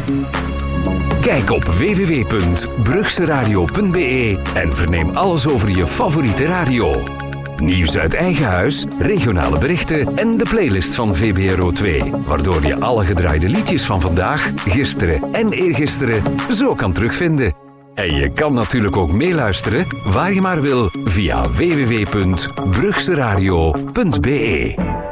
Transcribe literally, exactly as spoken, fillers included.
Kijk op w w w punt brugseradio punt b e en verneem alles over je favoriete radio. Nieuws uit eigen huis, regionale berichten en de playlist van V B R O twee. Waardoor je alle gedraaide liedjes van vandaag, gisteren en eergisteren zo kan terugvinden. En je kan natuurlijk ook meeluisteren, waar je maar wil, via w w w punt brugseradio punt b e.